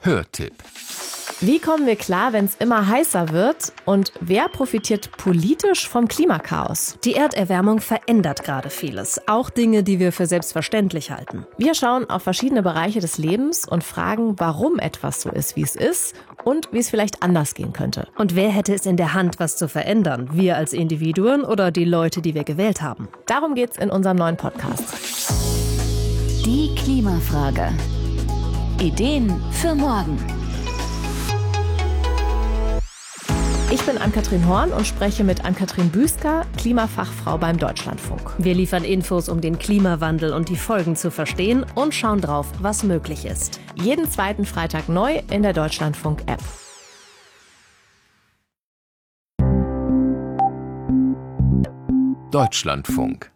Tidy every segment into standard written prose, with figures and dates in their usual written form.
Hörtipp. Wie kommen wir klar, wenn es immer heißer wird? Und wer profitiert politisch vom Klimakaos? Die Erderwärmung verändert gerade vieles, auch Dinge, die wir für selbstverständlich halten. Wir schauen auf verschiedene Bereiche des Lebens und fragen, warum etwas so ist, wie es ist und wie es vielleicht anders gehen könnte. Und wer hätte es in der Hand, was zu verändern? Wir als Individuen oder die Leute, die wir gewählt haben? Darum geht's in unserem neuen Podcast. Die Klimafrage. Ideen für morgen. Ich bin Ann-Kathrin Horn und spreche mit Ann-Kathrin Büsker, Klimafachfrau beim Deutschlandfunk. Wir liefern Infos, um den Klimawandel und die Folgen zu verstehen und schauen drauf, was möglich ist. Jeden zweiten Freitag neu in der Deutschlandfunk-App. Deutschlandfunk.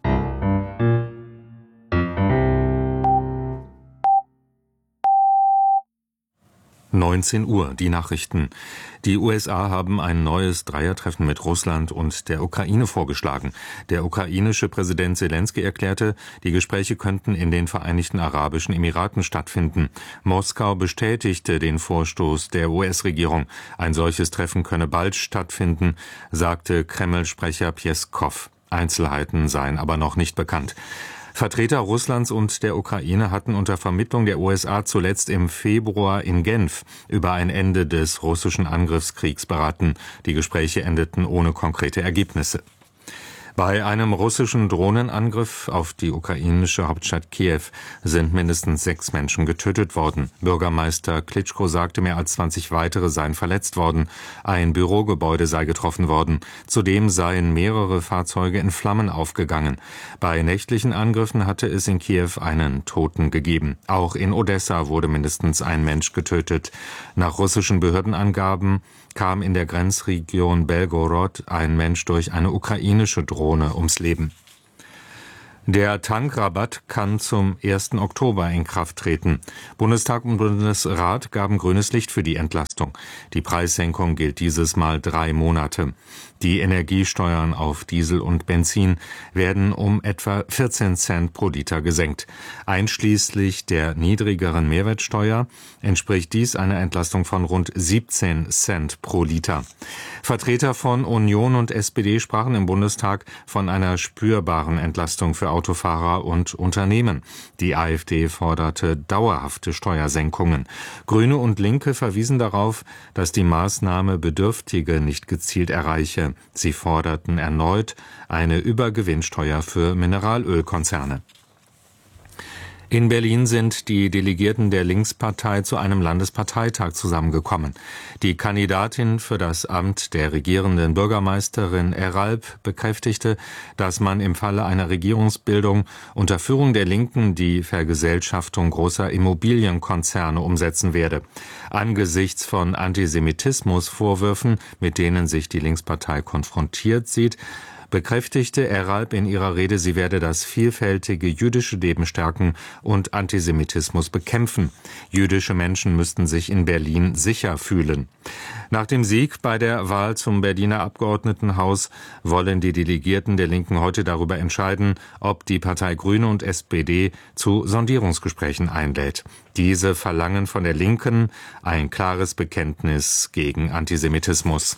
Uhr, die Nachrichten. Die USA haben ein neues Dreiertreffen mit Russland und der Ukraine vorgeschlagen. Der ukrainische Präsident Selenskyj erklärte, die Gespräche könnten in den Vereinigten Arabischen Emiraten stattfinden. Moskau bestätigte den Vorstoß der US-Regierung. Ein solches Treffen könne bald stattfinden, sagte Kreml-Sprecher Pjeskow. Einzelheiten seien aber noch nicht bekannt. Vertreter Russlands und der Ukraine hatten unter Vermittlung der USA zuletzt im Februar in Genf über ein Ende des russischen Angriffskriegs beraten. Die Gespräche endeten ohne konkrete Ergebnisse. Bei einem russischen Drohnenangriff auf die ukrainische Hauptstadt Kiew sind mindestens 6 Menschen getötet worden. Bürgermeister Klitschko sagte, mehr als 20 weitere seien verletzt worden. Ein Bürogebäude sei getroffen worden. Zudem seien mehrere Fahrzeuge in Flammen aufgegangen. Bei nächtlichen Angriffen hatte es in Kiew einen Toten gegeben. Auch in Odessa wurde mindestens ein Mensch getötet. Nach russischen Behördenangaben kam in der Grenzregion Belgorod ein Mensch durch eine ukrainische Drohne ums Leben. Der Tankrabatt kann zum 1. Oktober in Kraft treten. Bundestag und Bundesrat gaben grünes Licht für die Entlastung. Die Preissenkung gilt dieses Mal 3 Monate. Die Energiesteuern auf Diesel und Benzin werden um etwa 14 Cent pro Liter gesenkt. Einschließlich der niedrigeren Mehrwertsteuer entspricht dies einer Entlastung von rund 17 Cent pro Liter. Vertreter von Union und SPD sprachen im Bundestag von einer spürbaren Entlastung für Autofahrer und Unternehmen. Die AfD forderte dauerhafte Steuersenkungen. Grüne und Linke verwiesen darauf, dass die Maßnahme Bedürftige nicht gezielt erreiche. Sie forderten erneut eine Übergewinnsteuer für Mineralölkonzerne. In Berlin sind die Delegierten der Linkspartei zu einem Landesparteitag zusammengekommen. Die Kandidatin für das Amt der regierenden Bürgermeisterin Eralp bekräftigte, dass man im Falle einer Regierungsbildung unter Führung der Linken die Vergesellschaftung großer Immobilienkonzerne umsetzen werde. Angesichts von Antisemitismusvorwürfen, mit denen sich die Linkspartei konfrontiert sieht, bekräftigte Eralp in ihrer Rede, sie werde das vielfältige jüdische Leben stärken und Antisemitismus bekämpfen. Jüdische Menschen müssten sich in Berlin sicher fühlen. Nach dem Sieg bei der Wahl zum Berliner Abgeordnetenhaus wollen die Delegierten der Linken heute darüber entscheiden, ob die Partei Grüne und SPD zu Sondierungsgesprächen einlädt. Diese verlangen von der Linken ein klares Bekenntnis gegen Antisemitismus.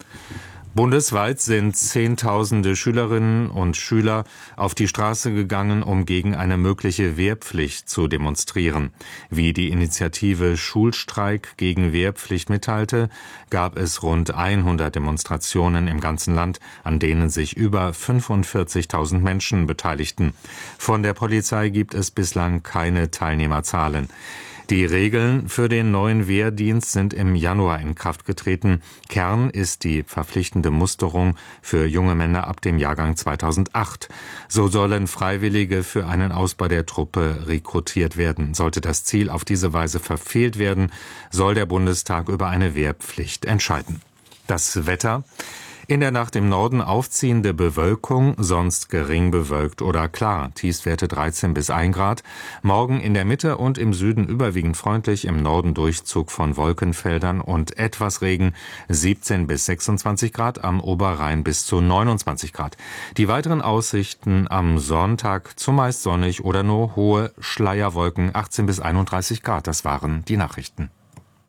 Bundesweit sind Zehntausende Schülerinnen und Schüler auf die Straße gegangen, um gegen eine mögliche Wehrpflicht zu demonstrieren. Wie die Initiative Schulstreik gegen Wehrpflicht mitteilte, gab es rund 100 Demonstrationen im ganzen Land, an denen sich über 45.000 Menschen beteiligten. Von der Polizei gibt es bislang keine Teilnehmerzahlen. Die Regeln für den neuen Wehrdienst sind im Januar in Kraft getreten. Kern ist die verpflichtende Musterung für junge Männer ab dem Jahrgang 2008. So sollen Freiwillige für einen Ausbau der Truppe rekrutiert werden. Sollte das Ziel auf diese Weise verfehlt werden, soll der Bundestag über eine Wehrpflicht entscheiden. Das Wetter. In der Nacht im Norden aufziehende Bewölkung, sonst gering bewölkt oder klar. Tiefstwerte 13 bis 1 Grad. Morgen in der Mitte und im Süden überwiegend freundlich, im Norden Durchzug von Wolkenfeldern und etwas Regen, 17 bis 26 Grad, am Oberrhein bis zu 29 Grad. Die weiteren Aussichten am Sonntag zumeist sonnig oder nur hohe Schleierwolken, 18 bis 31 Grad. Das waren die Nachrichten.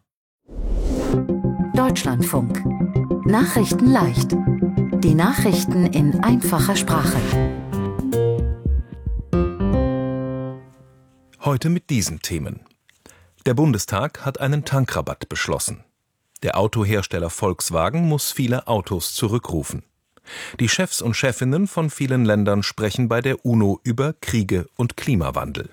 Deutschlandfunk. Nachrichten leicht. Die Nachrichten in einfacher Sprache. Heute mit diesen Themen. Der Bundestag hat einen Tankrabatt beschlossen. Der Autohersteller Volkswagen muss viele Autos zurückrufen. Die Chefs und Chefinnen von vielen Ländern sprechen bei der UNO über Kriege und Klimawandel.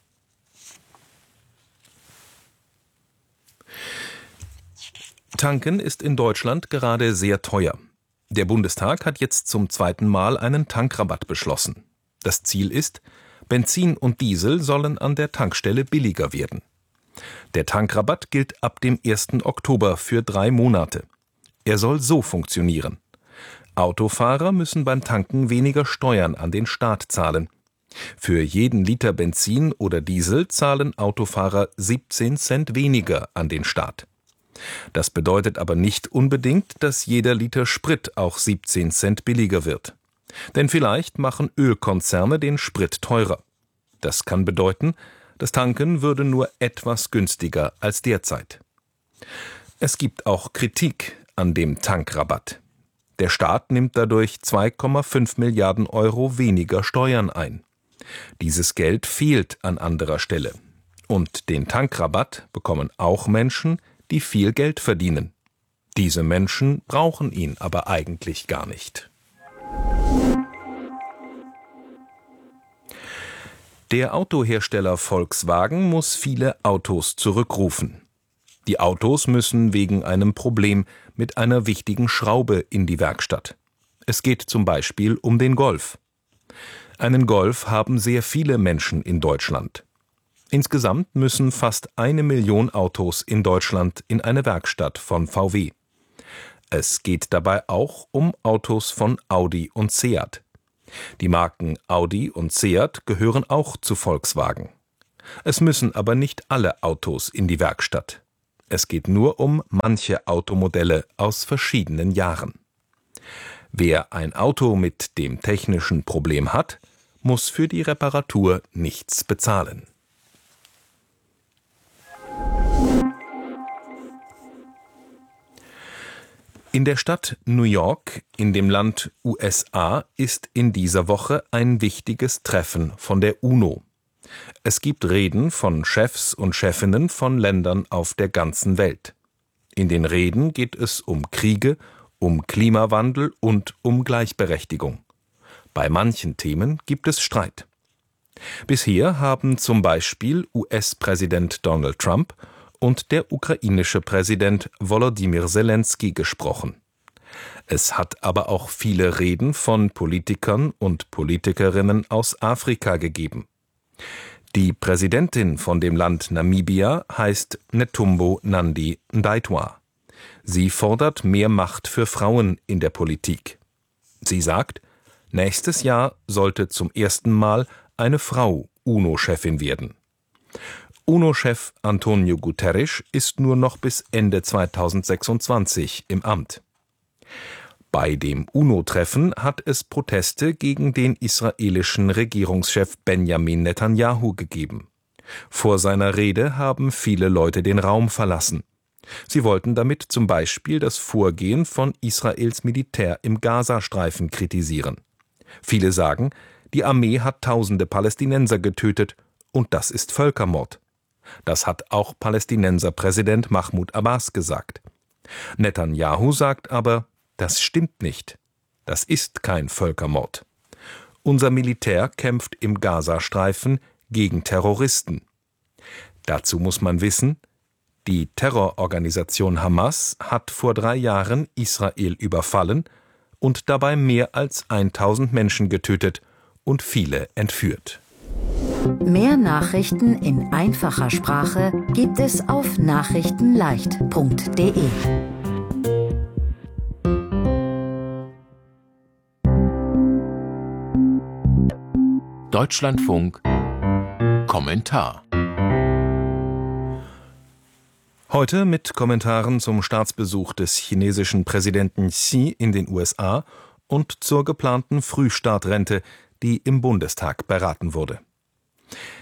Tanken ist in Deutschland gerade sehr teuer. Der Bundestag hat jetzt zum zweiten Mal einen Tankrabatt beschlossen. Das Ziel ist, Benzin und Diesel sollen an der Tankstelle billiger werden. Der Tankrabatt gilt ab dem 1. Oktober für 3 Monate. Er soll so funktionieren. Autofahrer müssen beim Tanken weniger Steuern an den Staat zahlen. Für jeden Liter Benzin oder Diesel zahlen Autofahrer 17 Cent weniger an den Staat. Das bedeutet aber nicht unbedingt, dass jeder Liter Sprit auch 17 Cent billiger wird. Denn vielleicht machen Ölkonzerne den Sprit teurer. Das kann bedeuten, das Tanken würde nur etwas günstiger als derzeit. Es gibt auch Kritik an dem Tankrabatt. Der Staat nimmt dadurch 2,5 Milliarden Euro weniger Steuern ein. Dieses Geld fehlt an anderer Stelle. Und den Tankrabatt bekommen auch Menschen, die viel Geld verdienen. Diese Menschen brauchen ihn aber eigentlich gar nicht. Der Autohersteller Volkswagen muss viele Autos zurückrufen. Die Autos müssen wegen einem Problem mit einer wichtigen Schraube in die Werkstatt. Es geht zum Beispiel um den Golf. Einen Golf haben sehr viele Menschen in Deutschland. Insgesamt müssen fast 1 Million Autos in Deutschland in eine Werkstatt von VW. Es geht dabei auch um Autos von Audi und Seat. Die Marken Audi und Seat gehören auch zu Volkswagen. Es müssen aber nicht alle Autos in die Werkstatt. Es geht nur um manche Automodelle aus verschiedenen Jahren. Wer ein Auto mit dem technischen Problem hat, muss für die Reparatur nichts bezahlen. In der Stadt New York, in dem Land USA, ist in dieser Woche ein wichtiges Treffen von der UNO. Es gibt Reden von Chefs und Chefinnen von Ländern auf der ganzen Welt. In den Reden geht es um Kriege, um Klimawandel und um Gleichberechtigung. Bei manchen Themen gibt es Streit. Bisher haben zum Beispiel US-Präsident Donald Trump und der ukrainische Präsident Volodymyr Zelensky gesprochen. Es hat aber auch viele Reden von Politikern und Politikerinnen aus Afrika gegeben. Die Präsidentin von dem Land Namibia heißt Netumbo Nandi-Ndaitwah. Sie fordert mehr Macht für Frauen in der Politik. Sie sagt, nächstes Jahr sollte zum ersten Mal eine Frau UNO-Chefin werden. UNO-Chef Antonio Guterres ist nur noch bis Ende 2026 im Amt. Bei dem UNO-Treffen hat es Proteste gegen den israelischen Regierungschef Benjamin Netanyahu gegeben. Vor seiner Rede haben viele Leute den Raum verlassen. Sie wollten damit zum Beispiel das Vorgehen von Israels Militär im Gazastreifen kritisieren. Viele sagen, die Armee hat tausende Palästinenser getötet und das ist Völkermord. Das hat auch Palästinenser-Präsident Mahmoud Abbas gesagt. Netanyahu sagt aber, das stimmt nicht. Das ist kein Völkermord. Unser Militär kämpft im Gazastreifen gegen Terroristen. Dazu muss man wissen, die Terrororganisation Hamas hat vor 3 Jahren Israel überfallen und dabei mehr als 1000 Menschen getötet und viele entführt. Mehr Nachrichten in einfacher Sprache gibt es auf nachrichtenleicht.de. Deutschlandfunk Kommentar. Heute mit Kommentaren zum Staatsbesuch des chinesischen Präsidenten Xi in den USA und zur geplanten Frühstartrente, die im Bundestag beraten wurde.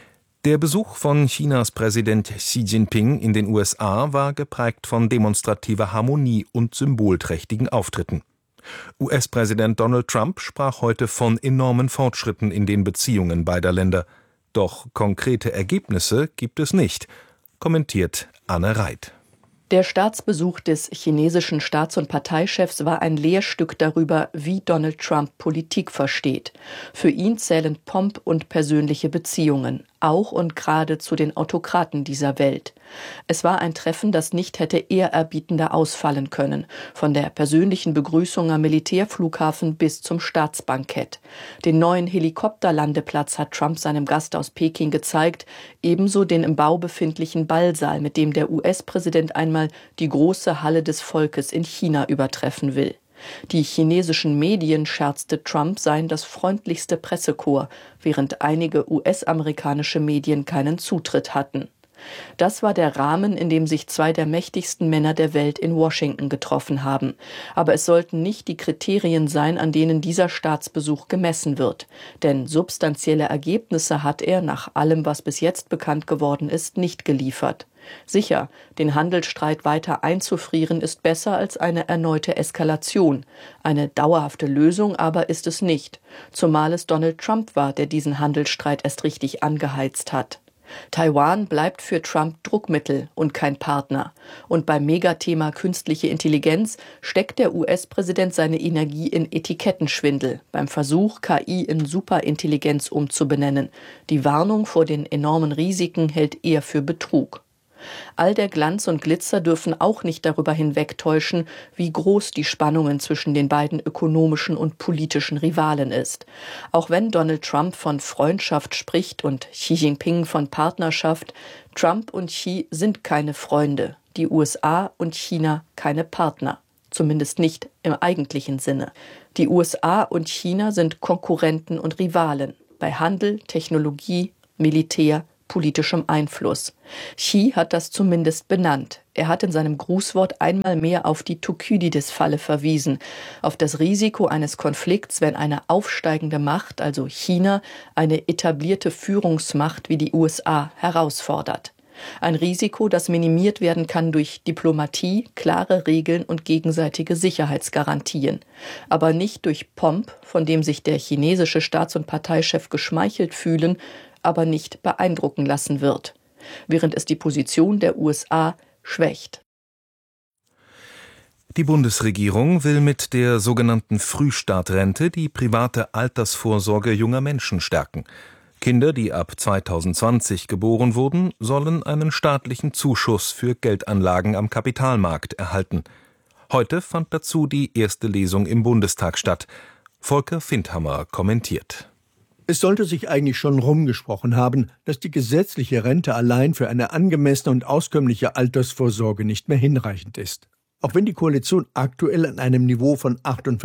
Der Besuch von Chinas Präsident Xi Jinping in den USA war geprägt von demonstrativer Harmonie und symbolträchtigen Auftritten. US-Präsident Donald Trump sprach heute von enormen Fortschritten in den Beziehungen beider Länder. Doch konkrete Ergebnisse gibt es nicht, kommentiert Anne Reit. Der Staatsbesuch des chinesischen Staats- und Parteichefs war ein Lehrstück darüber, wie Donald Trump Politik versteht. Für ihn zählen Pomp und persönliche Beziehungen, auch und gerade zu den Autokraten dieser Welt. Es war ein Treffen, das nicht hätte ehrerbietender ausfallen können, von der persönlichen Begrüßung am Militärflughafen bis zum Staatsbankett. Den neuen Helikopterlandeplatz hat Trump seinem Gast aus Peking gezeigt, ebenso den im Bau befindlichen Ballsaal, mit dem der US-Präsident einmal die große Halle des Volkes in China übertreffen will. Die chinesischen Medien scherzte, Trump seien das freundlichste Pressekorps, während einige US-amerikanische Medien keinen Zutritt hatten. Das war der Rahmen, in dem sich zwei der mächtigsten Männer der Welt in Washington getroffen haben. Aber es sollten nicht die Kriterien sein, an denen dieser Staatsbesuch gemessen wird. Denn substanzielle Ergebnisse hat er, nach allem, was bis jetzt bekannt geworden ist, nicht geliefert. Sicher, den Handelsstreit weiter einzufrieren ist besser als eine erneute Eskalation. Eine dauerhafte Lösung aber ist es nicht, zumal es Donald Trump war, der diesen Handelsstreit erst richtig angeheizt hat. Taiwan bleibt für Trump Druckmittel und kein Partner. Und beim Megathema künstliche Intelligenz steckt der US-Präsident seine Energie in Etikettenschwindel, beim Versuch, KI in Superintelligenz umzubenennen. Die Warnung vor den enormen Risiken hält er für Betrug. All der Glanz und Glitzer dürfen auch nicht darüber hinwegtäuschen, wie groß die Spannungen zwischen den beiden ökonomischen und politischen Rivalen ist. Auch wenn Donald Trump von Freundschaft spricht und Xi Jinping von Partnerschaft, Trump und Xi sind keine Freunde, die USA und China keine Partner, zumindest nicht im eigentlichen Sinne. Die USA und China sind Konkurrenten und Rivalen bei Handel, Technologie, Militär, politischem Einfluss. Xi hat das zumindest benannt. Er hat in seinem Grußwort einmal mehr auf die Thukydides-Falle verwiesen, auf das Risiko eines Konflikts, wenn eine aufsteigende Macht, also China, eine etablierte Führungsmacht wie die USA herausfordert. Ein Risiko, das minimiert werden kann durch Diplomatie, klare Regeln und gegenseitige Sicherheitsgarantien, aber nicht durch Pomp, von dem sich der chinesische Staats- und Parteichef geschmeichelt fühlen, aber nicht beeindrucken lassen wird, während es die Position der USA schwächt. Die Bundesregierung will mit der sogenannten Frühstartrente die private Altersvorsorge junger Menschen stärken. Kinder, die ab 2020 geboren wurden, sollen einen staatlichen Zuschuss für Geldanlagen am Kapitalmarkt erhalten. Heute fand dazu die erste Lesung im Bundestag statt. Volker Findhammer kommentiert. Es sollte sich eigentlich schon rumgesprochen haben, dass die gesetzliche Rente allein für eine angemessene und auskömmliche Altersvorsorge nicht mehr hinreichend ist. Auch wenn die Koalition aktuell an einem Niveau von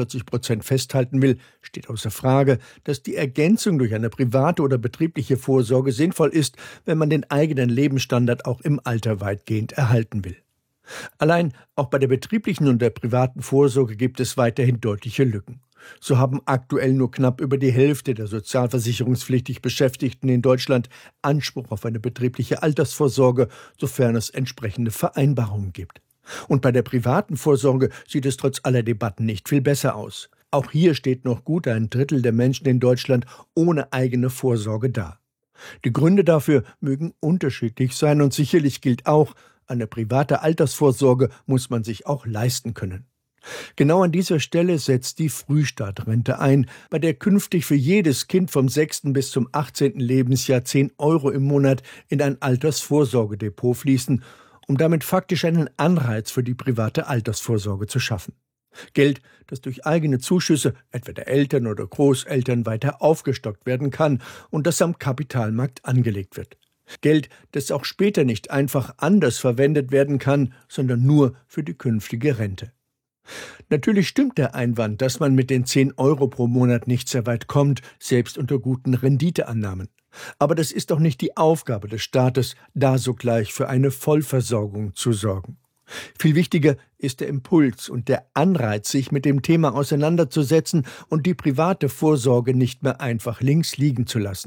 48% festhalten will, steht außer Frage, dass die Ergänzung durch eine private oder betriebliche Vorsorge sinnvoll ist, wenn man den eigenen Lebensstandard auch im Alter weitgehend erhalten will. Allein auch bei der betrieblichen und der privaten Vorsorge gibt es weiterhin deutliche Lücken. So haben aktuell nur knapp über die Hälfte der sozialversicherungspflichtig Beschäftigten in Deutschland Anspruch auf eine betriebliche Altersvorsorge, sofern es entsprechende Vereinbarungen gibt. Und bei der privaten Vorsorge sieht es trotz aller Debatten nicht viel besser aus. Auch hier steht noch gut ein Drittel der Menschen in Deutschland ohne eigene Vorsorge da. Die Gründe dafür mögen unterschiedlich sein und sicherlich gilt auch, eine private Altersvorsorge muss man sich auch leisten können. Genau an dieser Stelle setzt die Frühstartrente ein, bei der künftig für jedes Kind vom 6. bis zum 18. Lebensjahr 10 € im Monat in ein Altersvorsorgedepot fließen, um damit faktisch einen Anreiz für die private Altersvorsorge zu schaffen. Geld, das durch eigene Zuschüsse, etwa der Eltern oder Großeltern, weiter aufgestockt werden kann und das am Kapitalmarkt angelegt wird. Geld, das auch später nicht einfach anders verwendet werden kann, sondern nur für die künftige Rente. Natürlich stimmt der Einwand, dass man mit den 10 € pro Monat nicht sehr weit kommt, selbst unter guten Renditeannahmen. Aber das ist doch nicht die Aufgabe des Staates, da sogleich für eine Vollversorgung zu sorgen. Viel wichtiger ist der Impuls und der Anreiz, sich mit dem Thema auseinanderzusetzen und die private Vorsorge nicht mehr einfach links liegen zu lassen.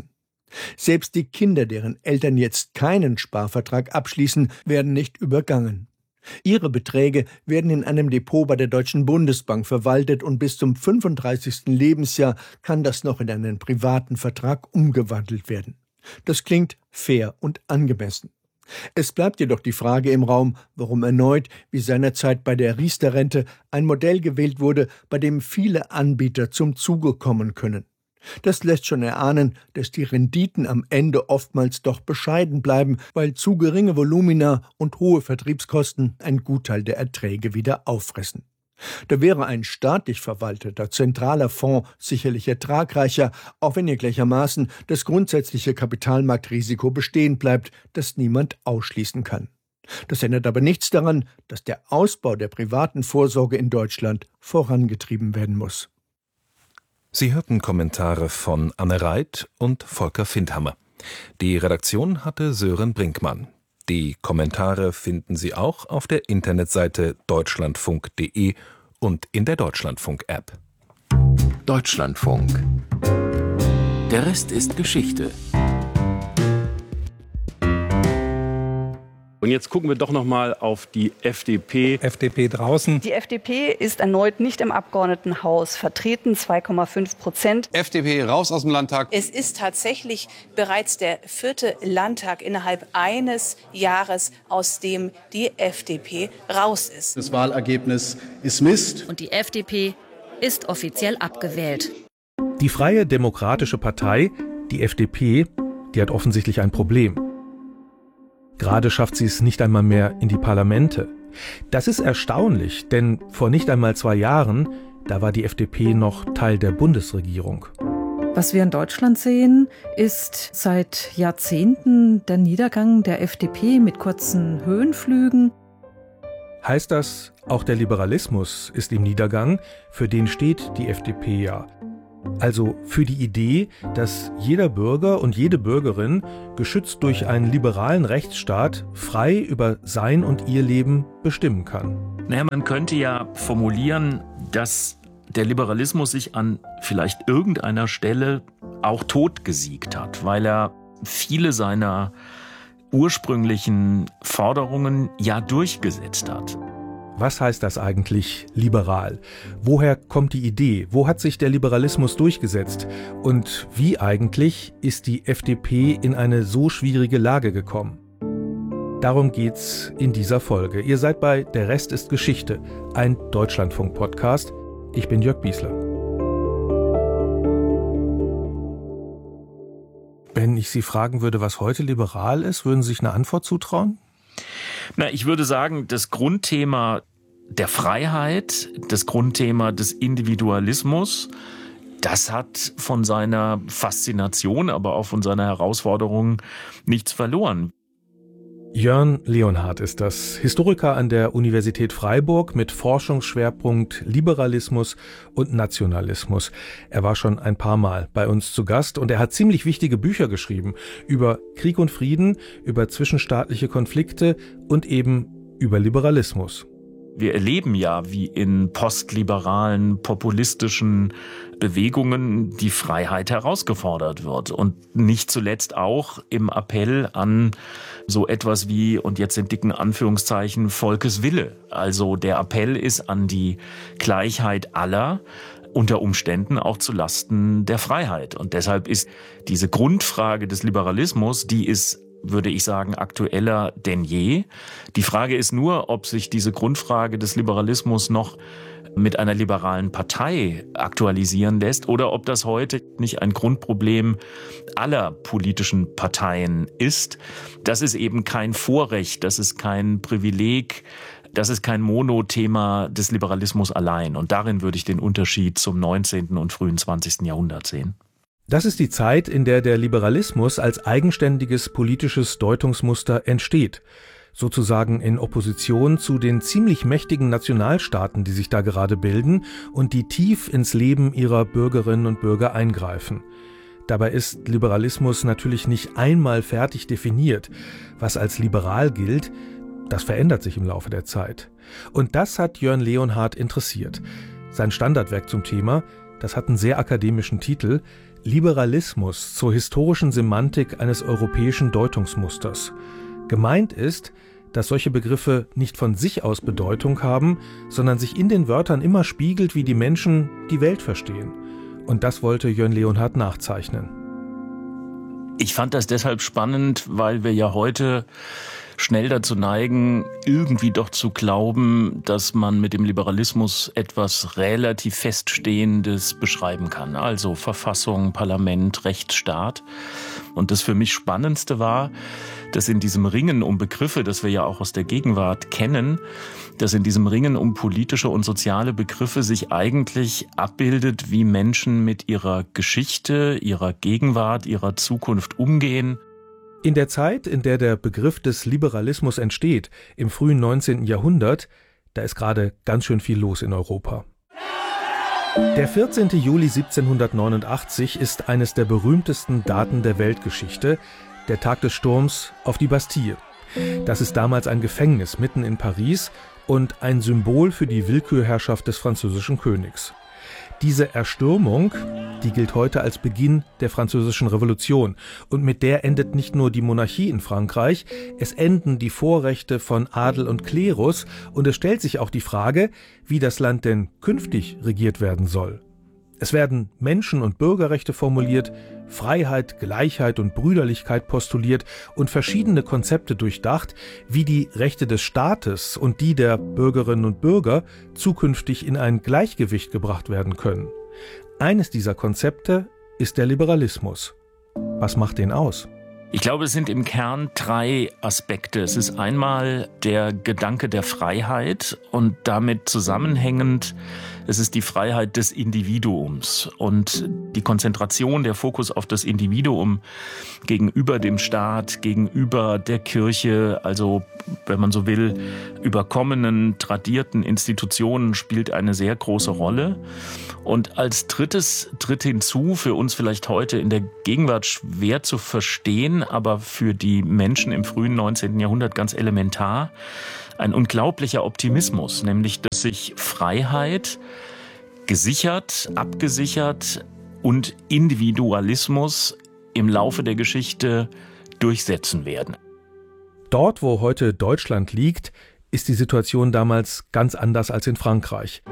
Selbst die Kinder, deren Eltern jetzt keinen Sparvertrag abschließen, werden nicht übergangen. Ihre Beträge werden in einem Depot bei der Deutschen Bundesbank verwaltet und bis zum 35. Lebensjahr kann das noch in einen privaten Vertrag umgewandelt werden. Das klingt fair und angemessen. Es bleibt jedoch die Frage im Raum, warum erneut, wie seinerzeit bei der Riester-Rente, ein Modell gewählt wurde, bei dem viele Anbieter zum Zuge kommen können. Das lässt schon erahnen, dass die Renditen am Ende oftmals doch bescheiden bleiben, weil zu geringe Volumina und hohe Vertriebskosten einen Gutteil der Erträge wieder auffressen. Da wäre ein staatlich verwalteter zentraler Fonds sicherlich ertragreicher, auch wenn hier gleichermaßen das grundsätzliche Kapitalmarktrisiko bestehen bleibt, das niemand ausschließen kann. Das ändert aber nichts daran, dass der Ausbau der privaten Vorsorge in Deutschland vorangetrieben werden muss. Sie hörten Kommentare von Anne Reit und Volker Findhammer. Die Redaktion hatte Sören Brinkmann. Die Kommentare finden Sie auch auf der Internetseite deutschlandfunk.de und in der Deutschlandfunk-App. Deutschlandfunk. Der Rest ist Geschichte. Und jetzt gucken wir doch noch mal auf die FDP. FDP draußen. Die FDP ist erneut nicht im Abgeordnetenhaus vertreten, 2,5%. FDP raus aus dem Landtag. Es ist tatsächlich bereits der 4. Landtag innerhalb eines Jahres, aus dem die FDP raus ist. Das Wahlergebnis ist Mist. Und die FDP ist offiziell abgewählt. Die Freie Demokratische Partei, die FDP, die hat offensichtlich ein Problem. Gerade schafft sie es nicht einmal mehr in die Parlamente. Das ist erstaunlich, denn vor nicht einmal 2 Jahren, da war die FDP noch Teil der Bundesregierung. Was wir in Deutschland sehen, ist seit Jahrzehnten der Niedergang der FDP mit kurzen Höhenflügen. Heißt das, auch der Liberalismus ist im Niedergang? Für den steht die FDP ja. Also für die Idee, dass jeder Bürger und jede Bürgerin, geschützt durch einen liberalen Rechtsstaat, frei über sein und ihr Leben bestimmen kann. Naja, man könnte ja formulieren, dass der Liberalismus sich an vielleicht irgendeiner Stelle auch totgesiegt hat, weil er viele seiner ursprünglichen Forderungen ja durchgesetzt hat. Was heißt das eigentlich, liberal? Woher kommt die Idee? Wo hat sich der Liberalismus durchgesetzt? Und wie eigentlich ist die FDP in eine so schwierige Lage gekommen? Darum geht's in dieser Folge. Ihr seid bei Der Rest ist Geschichte, ein Deutschlandfunk-Podcast. Ich bin Jörg Biesler. Wenn ich Sie fragen würde, was heute liberal ist, würden Sie sich eine Antwort zutrauen? Na, ich würde sagen, das Grundthema der Freiheit, das Grundthema des Individualismus, das hat von seiner Faszination, aber auch von seiner Herausforderung nichts verloren. Jörn Leonhardt ist das, Historiker an der Universität Freiburg mit Forschungsschwerpunkt Liberalismus und Nationalismus. Er war schon ein paar Mal bei uns zu Gast und er hat ziemlich wichtige Bücher geschrieben über Krieg und Frieden, über zwischenstaatliche Konflikte und eben über Liberalismus. Wir erleben ja, wie in postliberalen, populistischen Bewegungen die Freiheit herausgefordert wird. Und nicht zuletzt auch im Appell an so etwas wie, und jetzt in dicken Anführungszeichen, Volkeswille. Also der Appell ist an die Gleichheit aller, unter Umständen auch zu Lasten der Freiheit. Und deshalb ist diese Grundfrage des Liberalismus, die ist, würde ich sagen, aktueller denn je. Die Frage ist nur, ob sich diese Grundfrage des Liberalismus noch mit einer liberalen Partei aktualisieren lässt oder ob das heute nicht ein Grundproblem aller politischen Parteien ist. Das ist eben kein Vorrecht, das ist kein Privileg, das ist kein Monothema des Liberalismus allein. Und darin würde ich den Unterschied zum 19. und frühen 20. Jahrhundert sehen. Das ist die Zeit, in der der Liberalismus als eigenständiges politisches Deutungsmuster entsteht, sozusagen in Opposition zu den ziemlich mächtigen Nationalstaaten, die sich da gerade bilden und die tief ins Leben ihrer Bürgerinnen und Bürger eingreifen. Dabei ist Liberalismus natürlich nicht einmal fertig definiert. Was als liberal gilt, das verändert sich im Laufe der Zeit. Und das hat Jörn Leonhardt interessiert. Sein Standardwerk zum Thema, das hat einen sehr akademischen Titel, Liberalismus zur historischen Semantik eines europäischen Deutungsmusters. Gemeint ist, dass solche Begriffe nicht von sich aus Bedeutung haben, sondern sich in den Wörtern immer spiegelt, wie die Menschen die Welt verstehen. Und das wollte Jörn Leonhard nachzeichnen. Ich fand das deshalb spannend, weil wir ja heute schnell dazu neigen, irgendwie doch zu glauben, dass man mit dem Liberalismus etwas relativ Feststehendes beschreiben kann. Also Verfassung, Parlament, Rechtsstaat. Und das für mich Spannendste war, dass in diesem Ringen um Begriffe, das wir ja auch aus der Gegenwart kennen, dass in diesem Ringen um politische und soziale Begriffe sich eigentlich abbildet, wie Menschen mit ihrer Geschichte, ihrer Gegenwart, ihrer Zukunft umgehen. In der Zeit, in der der Begriff des Liberalismus entsteht, im frühen 19. Jahrhundert, da ist gerade ganz schön viel los in Europa. Der 14. Juli 1789 ist eines der berühmtesten Daten der Weltgeschichte, der Tag des Sturms auf die Bastille. Das ist damals ein Gefängnis mitten in Paris und ein Symbol für die Willkürherrschaft des französischen Königs. Diese Erstürmung, die gilt heute als Beginn der Französischen Revolution. Und mit der endet nicht nur die Monarchie in Frankreich, es enden die Vorrechte von Adel und Klerus und es stellt sich auch die Frage, wie das Land denn künftig regiert werden soll. Es werden Menschen- und Bürgerrechte formuliert, Freiheit, Gleichheit und Brüderlichkeit postuliert und verschiedene Konzepte durchdacht, wie die Rechte des Staates und die der Bürgerinnen und Bürger zukünftig in ein Gleichgewicht gebracht werden können. Eines dieser Konzepte ist der Liberalismus. Was macht den aus? Ich glaube, es sind im Kern 3 Aspekte. Es ist einmal der Gedanke der Freiheit und damit zusammenhängend, es ist die Freiheit des Individuums und die Konzentration, der Fokus auf das Individuum gegenüber dem Staat, gegenüber der Kirche, also wenn man so will, überkommenen, tradierten Institutionen spielt eine sehr große Rolle. Und als drittes tritt hinzu, für uns vielleicht heute in der Gegenwart schwer zu verstehen, aber für die Menschen im frühen 19. Jahrhundert ganz elementar, ein unglaublicher Optimismus, nämlich dass sich Freiheit gesichert, abgesichert und Individualismus im Laufe der Geschichte durchsetzen werden. Dort, wo heute Deutschland liegt, ist die Situation damals ganz anders als in Frankreich.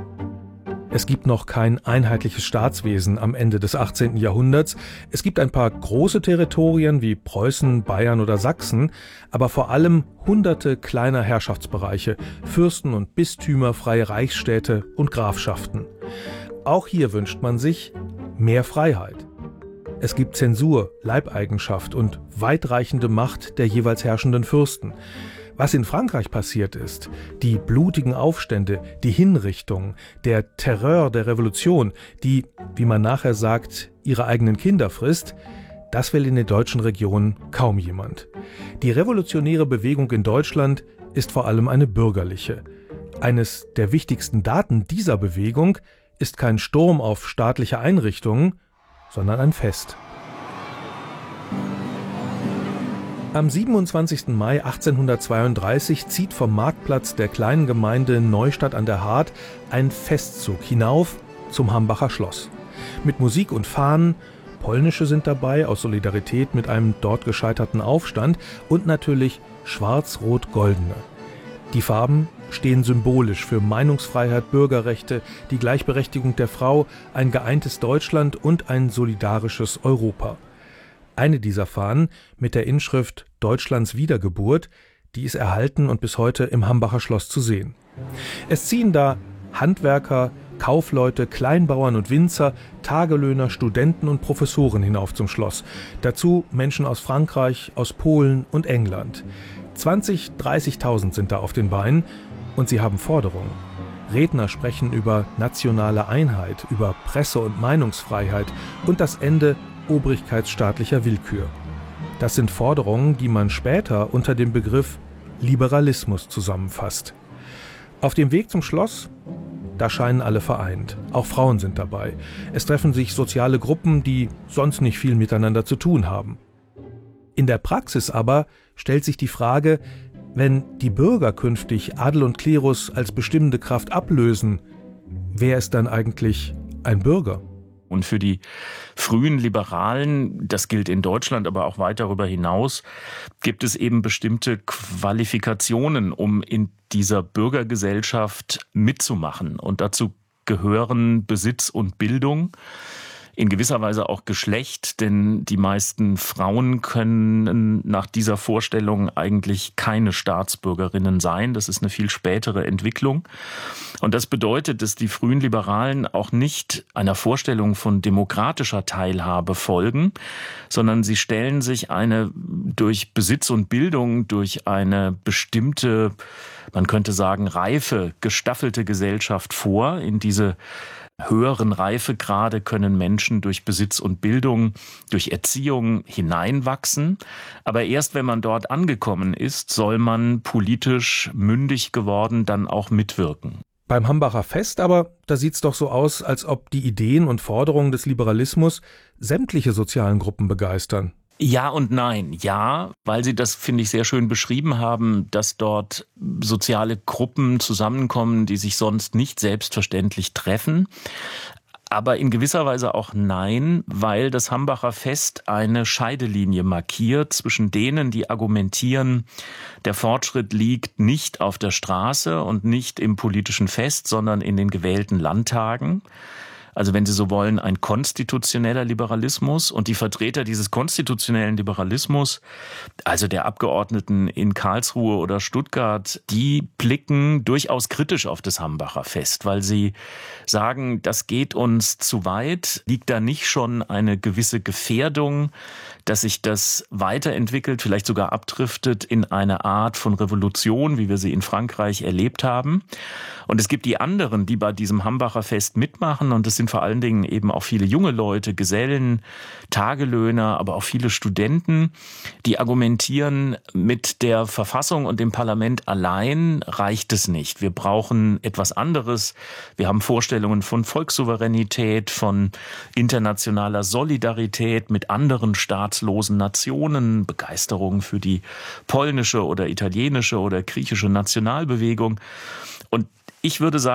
Es gibt noch kein einheitliches Staatswesen am Ende des 18. Jahrhunderts. Es gibt ein paar große Territorien wie Preußen, Bayern oder Sachsen, aber vor allem hunderte kleiner Herrschaftsbereiche, Fürsten und Bistümer, freie Reichsstädte und Grafschaften. Auch hier wünscht man sich mehr Freiheit. Es gibt Zensur, Leibeigenschaft und weitreichende Macht der jeweils herrschenden Fürsten. Was in Frankreich passiert ist, die blutigen Aufstände, die Hinrichtungen, der Terror der Revolution, die, wie man nachher sagt, ihre eigenen Kinder frisst, das will in den deutschen Regionen kaum jemand. Die revolutionäre Bewegung in Deutschland ist vor allem eine bürgerliche. Eines der wichtigsten Daten dieser Bewegung ist kein Sturm auf staatliche Einrichtungen, sondern ein Fest. Am 27. Mai 1832 zieht vom Marktplatz der kleinen Gemeinde Neustadt an der Hart ein Festzug hinauf zum Hambacher Schloss. Mit Musik und Fahnen, polnische sind dabei aus Solidarität mit einem dort gescheiterten Aufstand und natürlich schwarz-rot-goldene. Die Farben stehen symbolisch für Meinungsfreiheit, Bürgerrechte, die Gleichberechtigung der Frau, ein geeintes Deutschland und ein solidarisches Europa. Eine dieser Fahnen mit der Inschrift Deutschlands Wiedergeburt, die ist erhalten und bis heute im Hambacher Schloss zu sehen. Es ziehen da Handwerker, Kaufleute, Kleinbauern und Winzer, Tagelöhner, Studenten und Professoren hinauf zum Schloss. Dazu Menschen aus Frankreich, aus Polen und England. 20.000, 30.000 sind da auf den Beinen und sie haben Forderungen. Redner sprechen über nationale Einheit, über Presse- und Meinungsfreiheit und das Ende obrigkeitsstaatlicher Willkür. Das sind Forderungen, die man später unter dem Begriff Liberalismus zusammenfasst. Auf dem Weg zum Schloss, da scheinen alle vereint. Auch Frauen sind dabei. Es treffen sich soziale Gruppen, die sonst nicht viel miteinander zu tun haben. In der Praxis aber stellt sich die Frage, wenn die Bürger künftig Adel und Klerus als bestimmende Kraft ablösen, wer ist dann eigentlich ein Bürger? Und für die frühen Liberalen, das gilt in Deutschland, aber auch weit darüber hinaus, gibt es eben bestimmte Qualifikationen, um in dieser Bürgergesellschaft mitzumachen. Und dazu gehören Besitz und Bildung. In gewisser Weise auch Geschlecht, denn die meisten Frauen können nach dieser Vorstellung eigentlich keine Staatsbürgerinnen sein. Das ist eine viel spätere Entwicklung. Und das bedeutet, dass die frühen Liberalen auch nicht einer Vorstellung von demokratischer Teilhabe folgen, sondern sie stellen sich eine durch Besitz und Bildung, durch eine bestimmte, man könnte sagen, reife, gestaffelte Gesellschaft vor. In diese höheren Reifegrade können Menschen durch Besitz und Bildung, durch Erziehung hineinwachsen. Aber erst wenn man dort angekommen ist, soll man politisch mündig geworden dann auch mitwirken. Beim Hambacher Fest aber, da sieht's doch so aus, als ob die Ideen und Forderungen des Liberalismus sämtliche sozialen Gruppen begeistern. Ja und nein. Ja, weil Sie das, finde ich, sehr schön beschrieben haben, dass dort soziale Gruppen zusammenkommen, die sich sonst nicht selbstverständlich treffen. Aber in gewisser Weise auch nein, weil das Hambacher Fest eine Scheidelinie markiert zwischen denen, die argumentieren, der Fortschritt liegt nicht auf der Straße und nicht im politischen Fest, sondern in den gewählten Landtagen. Also wenn Sie so wollen, ein konstitutioneller Liberalismus, und die Vertreter dieses konstitutionellen Liberalismus, also der Abgeordneten in Karlsruhe oder Stuttgart, die blicken durchaus kritisch auf das Hambacher Fest, weil sie sagen, das geht uns zu weit. Liegt da nicht schon eine gewisse Gefährdung, dass sich das weiterentwickelt, vielleicht sogar abdriftet in eine Art von Revolution, wie wir sie in Frankreich erlebt haben? Und es gibt die anderen, die bei diesem Hambacher Fest mitmachen, und das sind vor allen Dingen eben auch viele junge Leute, Gesellen, Tagelöhner, aber auch viele Studenten, die argumentieren, mit der Verfassung und dem Parlament allein reicht es nicht. Wir brauchen etwas anderes. Wir haben Vorstellungen von Volkssouveränität, von internationaler Solidarität mit anderen staatslosen Nationen, Begeisterung für die polnische oder italienische oder griechische Nationalbewegung. Und ich würde sagen,